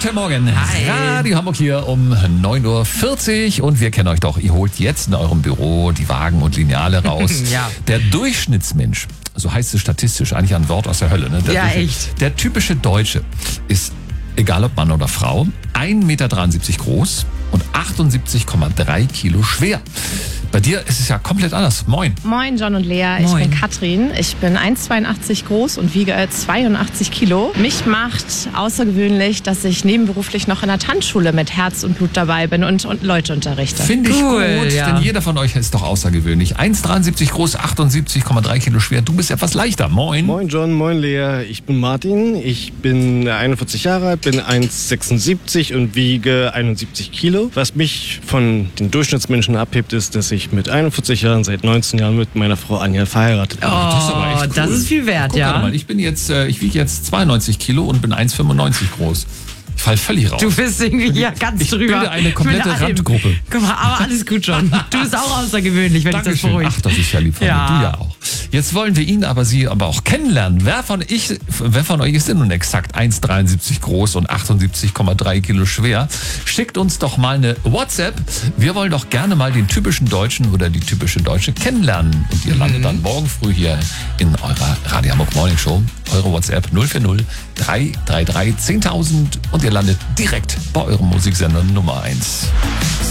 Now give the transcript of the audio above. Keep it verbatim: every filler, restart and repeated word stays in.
Guten Morgen. Hi. Radio Hamburg hier um neun Uhr vierzig und wir kennen euch doch. Ihr holt jetzt in eurem Büro die Wagen und Lineale raus. Ja. Der Durchschnittsmensch, so heißt es statistisch, eigentlich ein Wort aus der Hölle. Ne? Der Ja, Durchschnitt- echt. Der typische Deutsche ist, egal ob Mann oder Frau, ein Meter dreiundsiebzig groß und achtundsiebzig Komma drei Kilo schwer. Bei dir ist es ja komplett anders. Moin. Moin John und Lea, ich Moin. bin Katrin. Ich bin eins Komma zweiundachtzig groß und wiege zweiundachtzig Kilo. Mich macht außergewöhnlich, dass ich nebenberuflich noch in der Tanzschule mit Herz und Blut dabei bin und, und Leute unterrichte. Finde ich Cool, gut, ja. denn jeder von euch ist doch außergewöhnlich. eins Komma dreiundsiebzig groß, achtundsiebzig Komma drei Kilo schwer. Du bist etwas leichter. Moin. Moin John, moin Lea, ich bin Martin, ich bin einundvierzig Jahre alt, bin eins Komma sechsundsiebzig und wiege einundsiebzig Kilo. Was mich von den Durchschnittsmenschen abhebt, ist, dass ich mit einundvierzig Jahren seit neunzehn Jahren mit meiner Frau Anja verheiratet bin. Oh, das ist aber echt cool. das ist viel wert, Guck ja. mal, ich bin jetzt, äh, ich wiege jetzt zweiundneunzig Kilo und bin eins Komma fünfundneunzig groß. Ich fall völlig raus. Du bist irgendwie ja ganz Ich drüber. bilde eine komplette Mit allem. Randgruppe. Guck mal, aber alles gut schon. Du bist auch außergewöhnlich, wenn ich das Dankeschön. beruhigt. Ach, das ist ja lieb von Ja. dir. Du ja auch. Jetzt wollen wir ihn, aber Sie aber auch kennenlernen. Wer von, ich, wer von euch ist denn nun exakt eins Komma dreiundsiebzig groß und achtundsiebzig Komma drei Kilo schwer? Schickt uns doch mal eine WhatsApp. Wir wollen doch gerne mal den typischen Deutschen oder die typische Deutsche kennenlernen. Und ihr landet dann morgen früh hier in eurer Radio Hamburg Morning Show. Eure WhatsApp null vier null drei drei drei zehntausend und ihr landet direkt bei eurem Musiksender Nummer eins.